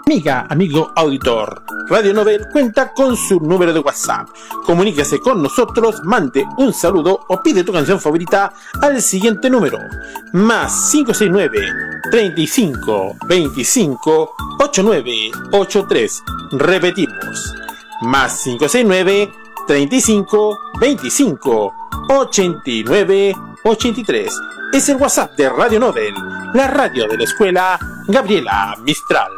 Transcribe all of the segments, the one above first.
Amiga, amigo auditor, Radio Novel cuenta con su número de WhatsApp. Comuníquese con nosotros, mande un saludo o pide tu canción favorita al siguiente número: más 569 35 25 89 83. Repetimos, más 569 35 25 89 83. Es el WhatsApp de Radio Novel, la radio de la escuela Gabriela Mistral.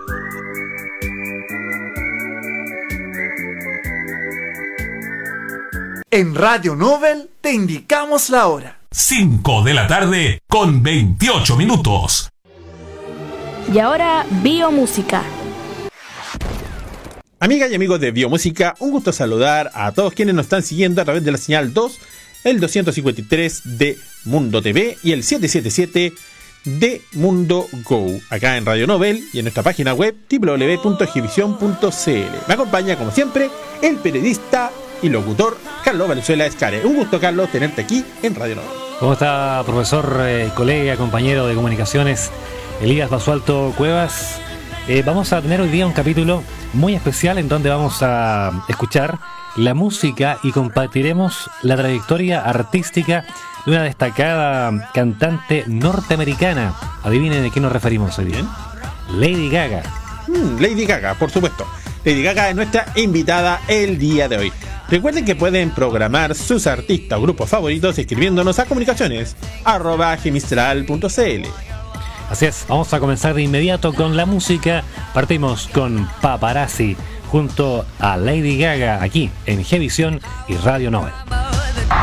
En Radio Novel te indicamos la hora. 5 de la tarde con 28 minutos. Y ahora, Biomúsica. Amigas y amigos de Biomúsica, un gusto saludar a todos quienes nos están siguiendo a través de la señal 2, el 253 de Mundo TV y el 777 de Mundo Go, acá en Radio Novel y en nuestra página web www.givision.cl. Me acompaña, como siempre, el periodista y locutor Carlos Valenzuela Escare. Un gusto, Carlos, tenerte aquí en Radio Novel. ¿Cómo está, profesor, colega, compañero de comunicaciones Elías Basualto Cuevas? Vamos a tener hoy día un capítulo muy especial en donde vamos a escuchar la música y compartiremos la trayectoria artística de una destacada cantante norteamericana. Adivinen de qué nos referimos hoy día. Lady Gaga. Lady Gaga, por supuesto. Lady Gaga es nuestra invitada el día de hoy. Recuerden que pueden programar sus artistas o grupos favoritos escribiéndonos a comunicaciones@gemistral.cl. Así es, vamos a comenzar de inmediato con la música. Partimos con Paparazzi junto a Lady Gaga aquí en Gevisión y Radio Novel.